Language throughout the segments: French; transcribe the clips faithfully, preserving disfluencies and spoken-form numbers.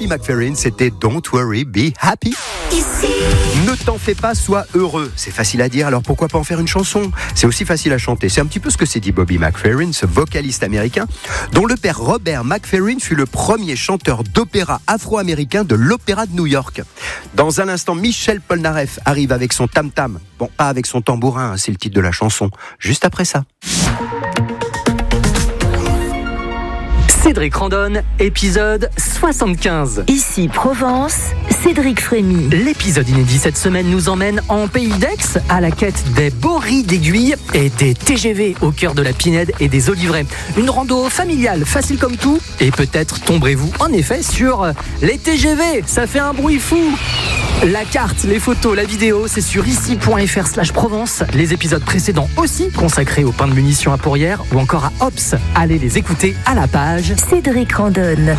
Bobby McFerrin, c'était Don't Worry, Be Happy. Ici. Ne t'en fais pas, sois heureux. C'est facile à dire, alors pourquoi pas en faire une chanson? C'est aussi facile à chanter. C'est un petit peu ce que s'est dit Bobby McFerrin, ce vocaliste américain, dont le père Robert McFerrin fut le premier chanteur d'opéra afro-américain de l'Opéra de New York. Dans un instant, Michel Polnareff arrive avec son tam-tam. Bon, pas avec son tambourin, hein, c'est le titre de la chanson. Juste après ça. Cédric Randonne, épisode soixante-quinze. Ici Provence, Cédric Frémy. L'épisode inédit cette semaine nous emmène en pays d'Aix à la quête des beaux riz d'aiguille et des T G V au cœur de la Pinède et des Olivrets. Une rando familiale, facile comme tout, et peut-être tomberez-vous en effet sur les T G V. Ça fait un bruit fou. La carte, les photos, la vidéo, c'est sur ici.fr slash Provence. Les épisodes précédents aussi consacrés au pain de munitions à Pourrières ou encore à Ops. Allez les écouter à la page Cédric Randonne.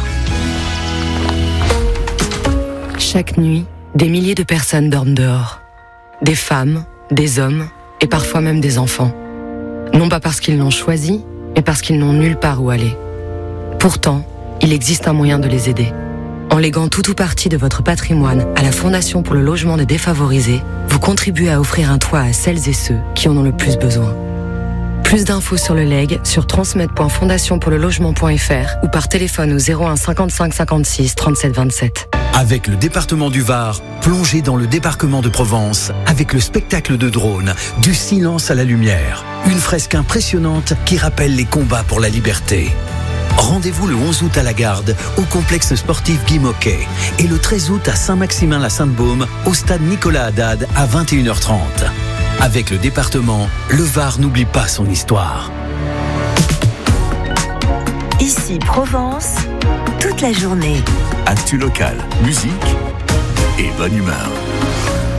Chaque nuit, des milliers de personnes dorment dehors. Des femmes, des hommes et parfois même des enfants. Non pas parce qu'ils l'ont choisi, mais parce qu'ils n'ont nulle part où aller. Pourtant, il existe un moyen de les aider. En léguant tout ou partie de votre patrimoine à la Fondation pour le logement des défavorisés, vous contribuez à offrir un toit à celles et ceux qui en ont le plus besoin. Plus d'infos sur le legs sur transmettre point fondation pour le logement point f r ou par téléphone au zéro un cinquante-cinq cinquante-six trente-sept vingt-sept. Avec le département du Var, plongez dans le débarquement de Provence avec le spectacle de drone Du silence à la lumière. Une fresque impressionnante qui rappelle les combats pour la liberté. Rendez-vous le onze août à la Garde, au complexe sportif Guy Moquet, et le treize août à Saint-Maximin-la-Sainte-Baume, au stade Nicolas Haddad à vingt et une heures trente. Avec le département, le Var n'oublie pas son histoire. Ici Provence, toute la journée. Actu locale, musique et bonne humeur.